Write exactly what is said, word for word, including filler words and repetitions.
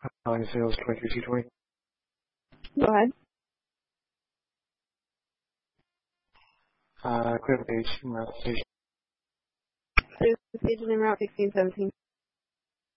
Line sales twenty-three C twenty. Go ahead. Uh, clear the page, route station. Clear the page and then route sixteen seventeen.